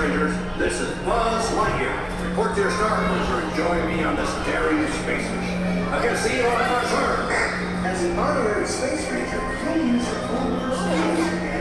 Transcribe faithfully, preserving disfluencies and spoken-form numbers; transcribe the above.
Rangers. This is Buzz Lightyear. Report to your star cruiser and join me on this daring space mission. I can see you on our shore. As an honorary space ranger, you'll use your own personality